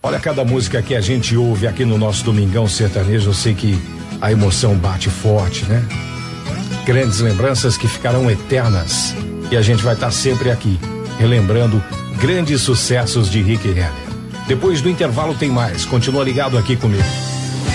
Olha, cada música que a gente ouve aqui no nosso Domingão Sertanejo, eu sei que a emoção bate forte, né? Grandes lembranças que ficarão eternas. E a gente vai estar sempre aqui, relembrando grandes sucessos de Rick Renner. Depois do intervalo tem mais. Continua ligado aqui comigo.